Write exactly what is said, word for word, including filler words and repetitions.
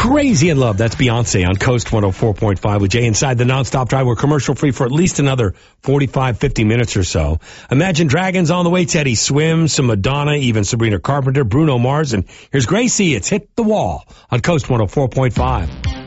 Crazy in Love. That's Beyonce on Coast one oh four point five with Jay inside the nonstop drive. We're commercial free for at least another forty-five, fifty minutes or so. Imagine Dragons on the way. Teddy Swims, some Madonna, even Sabrina Carpenter, Bruno Mars. And here's Gracie. It's Hit the Wall on Coast one oh four point five.